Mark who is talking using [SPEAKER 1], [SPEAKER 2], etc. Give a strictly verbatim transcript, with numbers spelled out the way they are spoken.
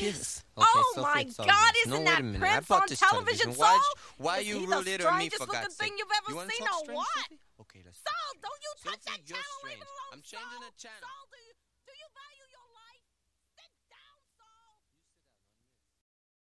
[SPEAKER 1] this.
[SPEAKER 2] Okay,
[SPEAKER 3] Oh
[SPEAKER 2] Sophie,
[SPEAKER 3] my
[SPEAKER 2] it's all
[SPEAKER 3] God,
[SPEAKER 2] yours.
[SPEAKER 3] isn't
[SPEAKER 2] No, wait
[SPEAKER 3] that
[SPEAKER 2] a minute. I
[SPEAKER 3] Prince
[SPEAKER 2] bought
[SPEAKER 3] on
[SPEAKER 2] this
[SPEAKER 3] television,
[SPEAKER 2] Why,
[SPEAKER 3] Saul?
[SPEAKER 2] why
[SPEAKER 3] Is
[SPEAKER 2] you
[SPEAKER 3] he
[SPEAKER 2] rude
[SPEAKER 3] the
[SPEAKER 2] it on me,
[SPEAKER 3] strangest
[SPEAKER 2] for
[SPEAKER 3] looking
[SPEAKER 2] God's
[SPEAKER 3] thing
[SPEAKER 2] sake?
[SPEAKER 3] you've ever
[SPEAKER 2] You wanna
[SPEAKER 3] seen
[SPEAKER 2] talk
[SPEAKER 3] or
[SPEAKER 2] strange,
[SPEAKER 3] what?
[SPEAKER 2] Sophie? Okay, let's
[SPEAKER 3] Saul, don't you touch
[SPEAKER 2] Sophie,
[SPEAKER 3] that
[SPEAKER 2] you're
[SPEAKER 3] channel, leave
[SPEAKER 2] strange.
[SPEAKER 3] it alone,
[SPEAKER 2] I'm changing
[SPEAKER 3] Saul.
[SPEAKER 2] the channel.
[SPEAKER 3] Saul, do you...